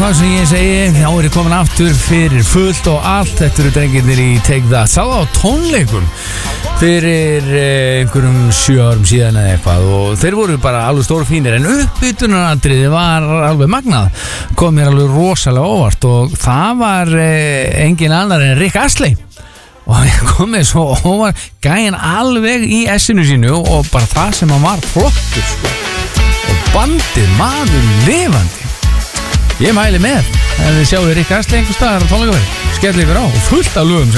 sem ég segi, þá er ég komin aftur fyrir fullt og allt. Þetta eru drengirnir í Take That. Sá það á tónleikum fyrir einhverjum 7 árum síðan eða eitthvað og þeir voru bara alveg stóru fínir en uppbytunaratriði var alveg magnað, kom mér alveg rosalega óvart og það var engin annar en Rick Astley og ég kom með svo óvart gæinn alveg í essinu sínu og bara það sem hann var flottur sko. Og bandið maður lifandi. Ég mæli með ef þið sjáu Rick Astley einhvers staðar á tónleikaferð, skellið ykkur á og fullt af lögum